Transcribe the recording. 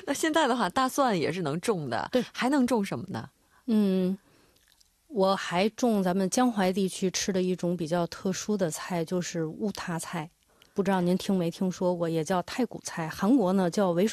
那现在的话，大蒜也是能种的， 对， 还能种什么呢？ 我还种咱们江淮地区吃的一种比较特殊的菜，就是乌塔菜。不知道您听没听说过，也叫太谷菜。韩国呢叫为